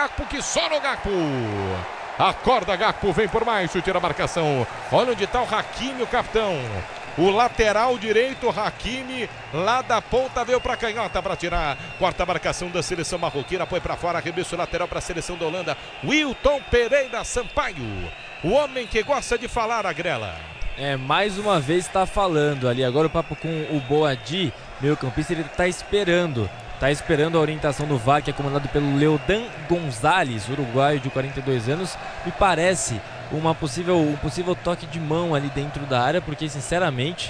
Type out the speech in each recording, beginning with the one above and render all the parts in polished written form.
Gakpo, que só no Gakpo. Acorda, Gakpo, vem por mais, tira a marcação. Olha onde está o Hakimi, o capitão. O lateral direito, Hakimi, lá da ponta, veio para a canhota para tirar. Quarta marcação da seleção marroquina, põe para fora, arremesso lateral para a seleção da Holanda. Wilton Pereira Sampaio, o homem que gosta de falar, Agrela. Mais uma vez está falando ali. Agora o papo com o Boadi, meio campista, ele está esperando a orientação do VAR, que é comandado pelo Leodan Gonzalez, uruguaio de 42 anos. Me parece um possível toque de mão ali dentro da área, porque sinceramente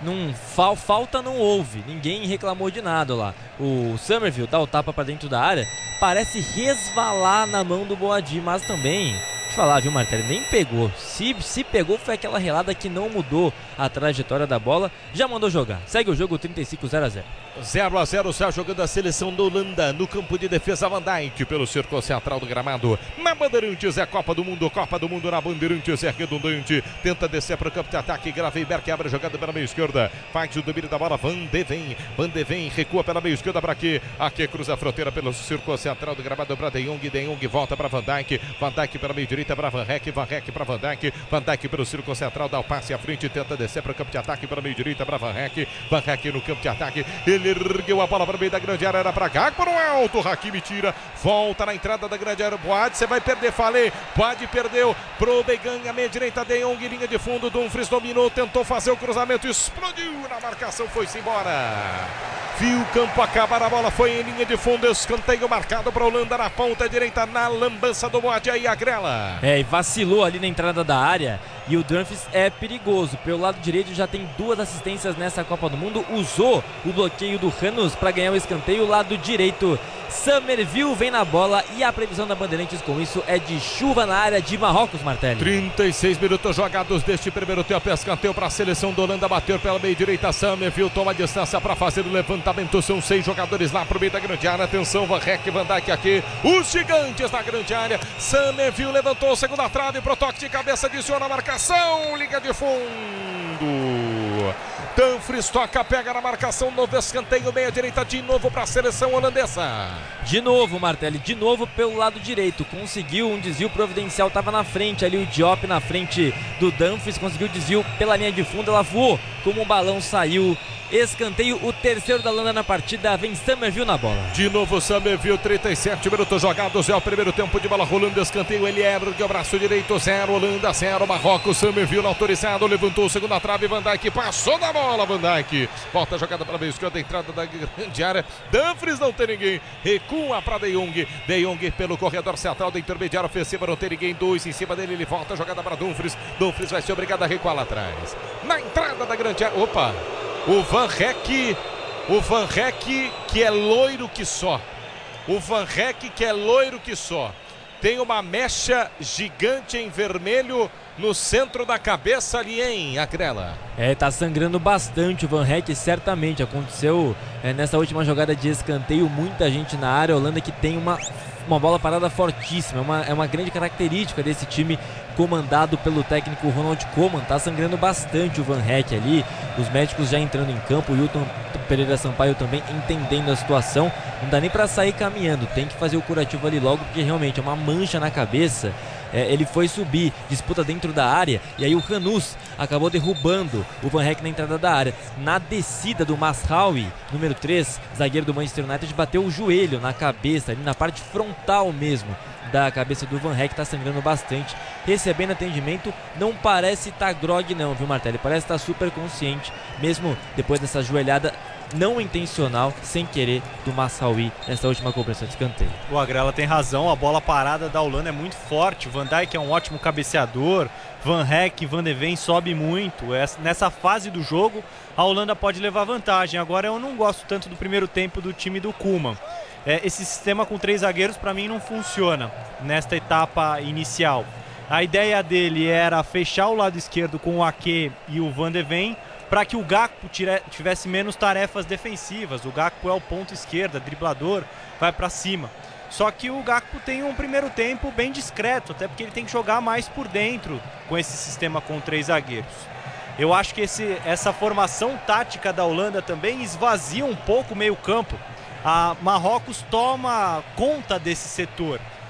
falta não houve, ninguém reclamou de nada lá. O Summerville dá o tapa para dentro da área, parece resvalar na mão do Boadi, mas também, deixa eu falar, viu, Martelli, nem pegou. Se pegou, foi aquela relada que não mudou a trajetória da bola. Já mandou jogar, segue o jogo 35-0-0. 0-0, está jogando a seleção da Holanda no campo de defesa. Van Dijk pelo círculo central do gramado. Na Bandeirantes é Copa do Mundo na Bandeirantes é redundante. Tenta descer para o campo de ataque. Gravenberg abre a jogada pela meia esquerda. Faz o domínio da bola. Van de Ven recua pela meia esquerda para aqui. Aqui cruza a fronteira pelo círculo central do gramado para De Jong volta para Van Dijk. Van Dijk pela meia direita para Van Rek para Van Dijk. Van Dijk pelo círculo central, dá o passe à frente, tenta descer para o campo de ataque pela meia direita para Van Rek no campo de ataque. Ele ergueu a bola para o meio da grande área, era para Gakpo no alto, Hakimi tira, volta na entrada da grande área, Boadi, você vai perder, falei, Boadi perdeu, pro Began, a meia direita, De Jong, linha de fundo, Dumfries dominou, tentou fazer o cruzamento, explodiu na marcação, foi-se embora. Viu o campo acabar, a bola foi em linha de fundo, escanteio marcado para a Holanda na ponta direita, na lambança do Boadi, aí a Grela. E vacilou ali na entrada da área. E o Dumfries é perigoso. Pelo lado direito já tem 2 assistências nessa Copa do Mundo. Usou o bloqueio do Hanus para ganhar o escanteio. Lado direito, Summerville vem na bola. E a previsão da Bandeirantes com isso é de chuva na área de Marrocos, Martelli. 36 minutos jogados deste primeiro tempo. Escanteio para a seleção da Holanda. Bateu pela meia direita. Summerville toma a distância para fazer o levantamento. São 6 jogadores lá para o meio da grande área. Atenção, Van Rek, Van Dijk aqui. Os gigantes na grande área. Summerville levantou a segunda trave para o toque de cabeça. Adiciona a marcação. Liga de fundo. Dumfries toca, pega na marcação, novo escanteio, meia direita de novo para a seleção holandesa. De novo, Martelli, de novo pelo lado direito, conseguiu um desvio providencial, estava na frente ali o Diop na frente do Dumfries, conseguiu o desvio pela linha de fundo, ela voou como um balão, saiu. Escanteio, o terceiro da Holanda na partida, vem Summerville na bola. De novo Summerville, 37 minutos jogados, é o primeiro tempo de bola rolando, escanteio, ele ergue o braço direito, 0 Holanda, 0 Marrocos, Summerville autorizado, levantou o segundo trave, Van Dijk passou da bola, Van Dijk, volta a jogada para a meia esquerda, entrada da grande área, Dumfries não tem ninguém, recua para De Jong pelo corredor central da intermediária ofensiva, não tem ninguém, 2 em cima dele, ele volta a jogada para Dumfries vai ser obrigado a recuar lá atrás, na entrada da grande área, opa! O Van Rek que é loiro que só. Tem uma mecha gigante em vermelho no centro da cabeça ali, hein, Agrela? Tá sangrando bastante o Van Rek, certamente. Aconteceu nessa última jogada de escanteio, muita gente na área. A Holanda que tem uma bola parada fortíssima, é uma grande característica desse time comandado pelo técnico Ronald Koeman. Tá sangrando bastante o Van Rek ali, os médicos já entrando em campo, o Wilton Pereira Sampaio também entendendo a situação. Não dá nem para sair caminhando, tem que fazer o curativo ali logo, porque realmente é uma mancha na cabeça. Ele foi subir, disputa dentro da área, e aí o Hanus acabou derrubando o Van Rek na entrada da área. Na descida do Mazraoui, número 3, zagueiro do Manchester United, bateu o joelho na cabeça, ali na parte frontal mesmo da cabeça do Van Rek, tá sangrando bastante, recebendo atendimento. Não parece estar grogue não, viu, Martelli? Parece estar super consciente, mesmo depois dessa joelhada não intencional, sem querer, do Mazraoui nessa última cobrança de escanteio. O Agrela tem razão, a bola parada da Holanda é muito forte, Van Dijk é um ótimo cabeceador, Van Rek, Van de Ven sobe muito. Nessa fase do jogo a Holanda pode levar vantagem. Agora eu não gosto tanto do primeiro tempo do time do Koeman. Esse sistema com 3 zagueiros para mim não funciona nesta etapa inicial. A ideia dele era fechar o lado esquerdo com o Ake e o Van de Ven, para que o Gakpo tivesse menos tarefas defensivas. O Gakpo é o ponto esquerda, driblador, vai para cima. Só que o Gakpo tem um primeiro tempo bem discreto, até porque ele tem que jogar mais por dentro com esse sistema com 3 zagueiros. Eu acho que essa formação tática da Holanda também esvazia um pouco o meio campo. A Marrocos toma conta desse setor.